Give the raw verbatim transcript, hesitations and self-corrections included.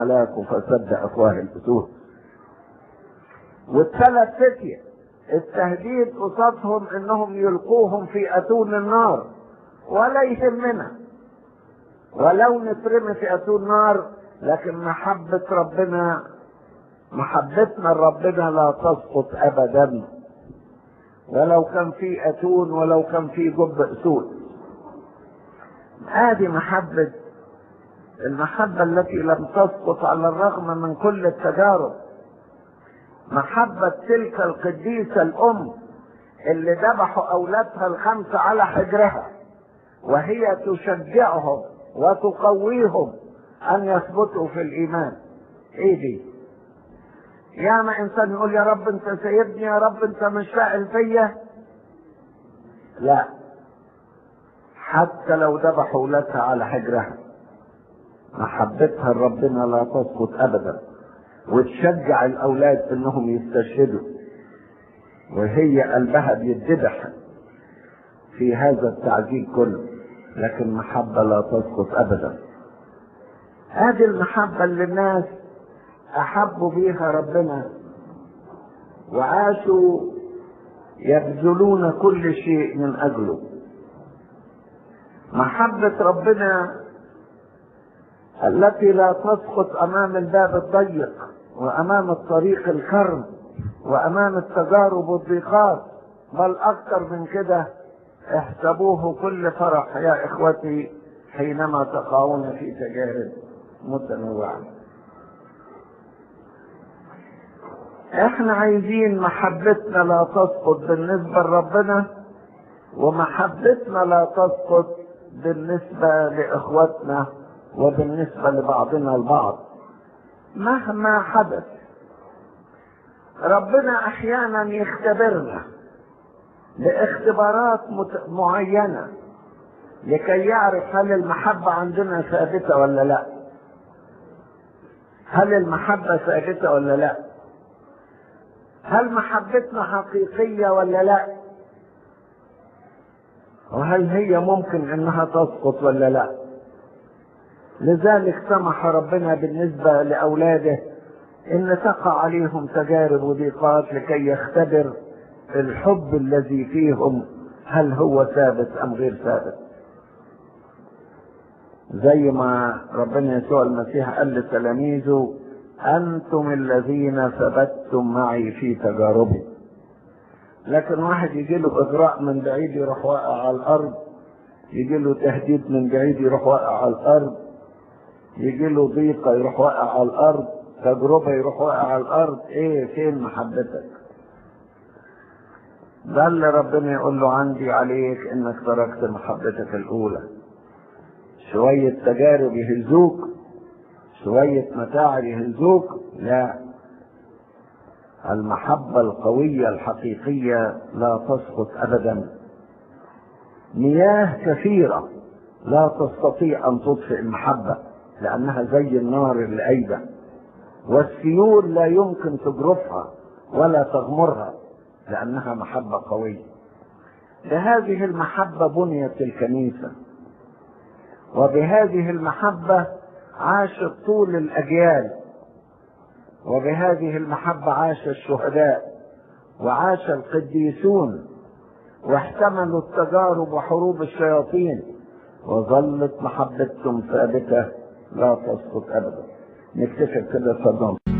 هلاك فسد افواه الاسود. والثلاث فتية التهديد قصادهم انهم يلقوهم في اتون النار، ولا يهمنا ولو نترمي في اتون نار، لكن محبة ربنا محبتنا لربنا لا تسقط ابدا، ولو كان في اتون ولو كان في جب اسود. هذه محبة، المحبة التي لم تسقط على الرغم من كل التجارب. محبة تلك القديسة الأم اللي ذبحوا أولادها الخمسة على حجرها وهي تشجعهم وتقويهم أن يثبتوا في الإيمان. إيه دي؟ ياما إنسان يقول يا رب أنت سيبني، يا رب أنت مش فاعل فيا. لا، حتى لو ذبحوا أولادها على حجرها محبتها لربنا لا تسقط أبدا، وتشجع الأولاد إنهم يستشهدوا وهي قلبها بيتذبح في هذا التعذيب كله، لكن محبة لا تسقط أبدا. هذه المحبة اللي الناس أحبوا بيها ربنا وعاشوا يبذلون كل شيء من أجله. محبة ربنا التي لا تسقط أمام الباب الضيق وأمام الطريق الكرب وأمام التجارب والضيقات، بل أكثر من كده احسبوه كل فرح يا إخوتي حينما تقعون في تجارب متنوعة. احنا عايزين محبتنا لا تسقط بالنسبة لربنا، ومحبتنا لا تسقط بالنسبة لإخوتنا وبالنسبة لبعضنا البعض مهما حدث. ربنا احيانا يختبرنا باختبارات معينة لكي يعرف هل المحبة عندنا ثابتة ولا لا، هل المحبة ثابتة ولا لا، هل محبتنا حقيقية ولا لا، وهل هي ممكن انها تسقط ولا لا. لذلك سمح ربنا بالنسبة لأولاده إن تقع عليهم تجارب وضيقات لكي يختبر الحب الذي فيهم هل هو ثابت أم غير ثابت. زي ما ربنا يسوع المسيح قال لتلاميذه أنتم الذين ثبتتم معي في تجاربي. لكن واحد يجي له إغراء من بعيد يروح واقع على الأرض، يجي له تهديد من بعيد يروح واقع على الأرض، يجي له ضيقة يروح واقع على الأرض، تجربة يروح واقع على الأرض. إيه فين محبتك؟ ده اللي ربنا يقول له عندي عليك إنك تركت محبتك الأولى. شوية تجارب يهزوك، شوية متاعب يهزوك، لا، المحبة القوية الحقيقية لا تسقط أبدا. مياه كثيرة لا تستطيع أن تطفئ المحبة لأنها زي النار اللي قايدة، والسيول لا يمكن تجرفها ولا تغمرها لأنها محبة قوية. بهذه المحبة بنيت الكنيسة، وبهذه المحبة عاشت طول الأجيال، وبهذه المحبة عاش الشهداء وعاش القديسون واحتملوا التجارب وحروب الشياطين، وظلت محبتهم ثابتة لا تسقط أبدا. نكتفي كده صدام.